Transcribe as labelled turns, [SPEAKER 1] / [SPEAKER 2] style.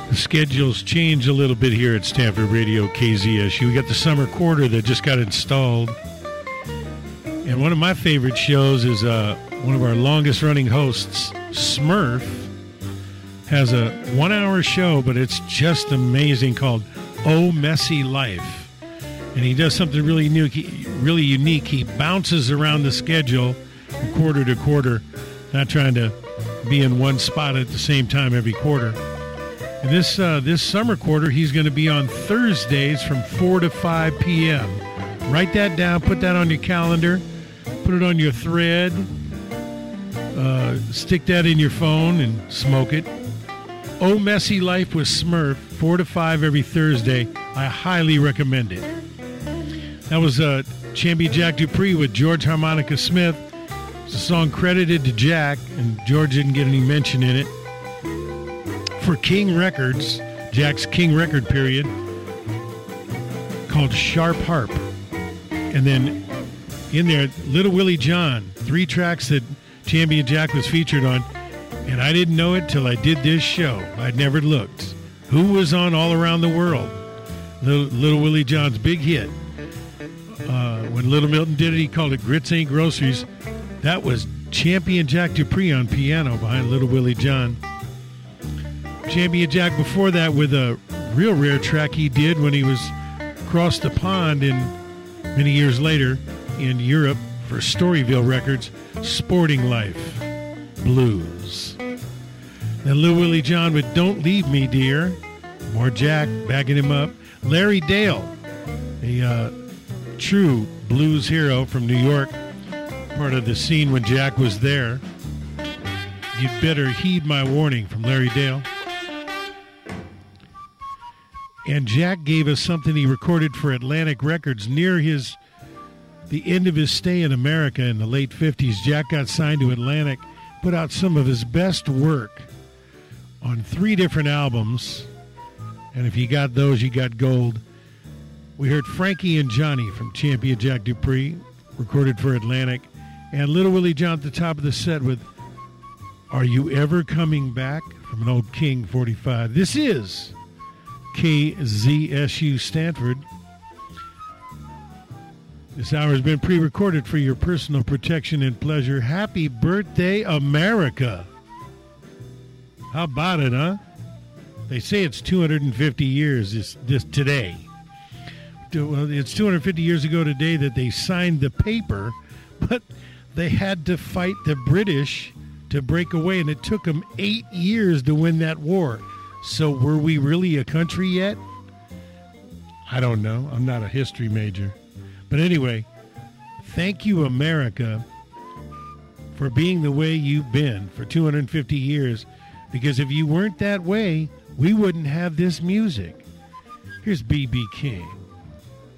[SPEAKER 1] The schedules change a little bit here at Stanford Radio KZSU. We got the summer quarter that just got installed. And one of my favorite shows is one of our longest running hosts, Smurf, has a 1-hour show, but it's just amazing, called Oh Messy Life. And he does something really unique. He bounces around the schedule from quarter to quarter, not trying to be in one spot at the same time every quarter. And this summer quarter, he's going to be on Thursdays from 4 to 5 p.m. Write that down. Put that on your calendar. Put it on your thread. Stick that in your phone and smoke it. Oh Messy Life with Smurf, 4 to 5 every Thursday. I highly recommend it. That was Champion Jack Dupree with George Harmonica Smith. It's a song credited to Jack, and George didn't get any mention in it. For King Records, Jack's King record period, called Sharp Harp. And then in there, Little Willie John, 3 tracks that Champion Jack was featured on. And I didn't know it till I did this show. I'd never looked. Who was on All Around the World? Little Willie John's big hit. When Little Milton did it, he called it Grits Ain't Groceries. That was Champion Jack Dupree on piano behind Little Willie John. Champion Jack before that with a real rare track he did when he was across the pond many years later in Europe for Storyville Records, Sporting Life Blues. Then Little Willie John with Don't Leave Me, Dear. More Jack backing him up. Larry Dale, a true blues hero from New York, part of the scene when Jack was there. You'd Better Heed My Warning from Larry Dale. And Jack gave us something he recorded for Atlantic Records near the end of his stay in America in the late 50s. Jack got signed to Atlantic, put out some of his best work on 3 different albums. And if you got those, you got gold. We heard Frankie and Johnny from Champion Jack Dupree, recorded for Atlantic. And Little Willie John at the top of the set with Are You Ever Coming Back from an old King 45. This is KZSU Stanford. This hour has been pre-recorded for your personal protection and pleasure. Happy birthday, America. How about it, huh? They say it's 250 years this today. Well, it's 250 years ago today that they signed the paper, but they had to fight the British to break away, and it took them 8 years to win that war. So were we really a country yet? I don't know. I'm not a history major. But anyway, thank you, America, for being the way you've been for 250 years, because if you weren't that way, we wouldn't have this music. Here's B.B. King.